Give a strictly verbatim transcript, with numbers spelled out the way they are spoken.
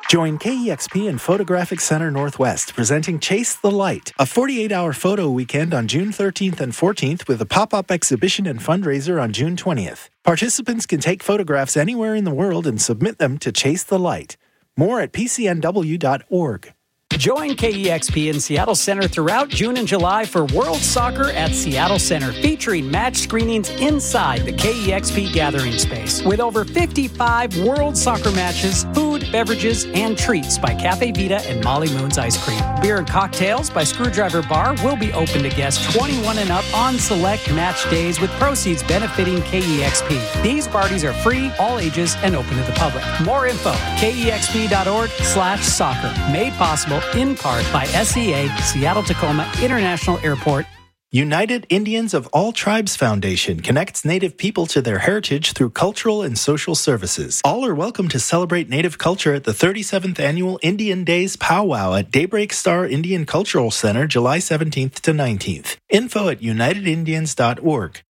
Join K E X P and Photographic Center Northwest presenting Chase the Light, a forty-eight hour photo weekend on June thirteenth and fourteenth with a pop-up exhibition and fundraiser on June twentieth. Participants can take photographs anywhere in the world and submit them to Chase the Light. More at p c n w dot org. Join K E X P in Seattle Center throughout June and July for World Soccer at Seattle Center, featuring match screenings inside the K E X P gathering space. With over fifty-five World Soccer matches, food, beverages, and treats by Cafe Vita and Molly Moon's Ice Cream. Beer and cocktails by Screwdriver Bar will be open to guests twenty-one and up on select match days, with proceeds benefiting K E X P. These parties are free, all ages, and open to the public. More info, k e x p dot org slash soccer. Made possible in part by S E A, Seattle-Tacoma International Airport. United Indians of All Tribes Foundation connects Native people to their heritage through cultural and social services. All are welcome to celebrate Native culture at the thirty-seventh Annual Indian Days Powwow at Daybreak Star Indian Cultural Center, July seventeenth to nineteenth. Info at united indians dot org.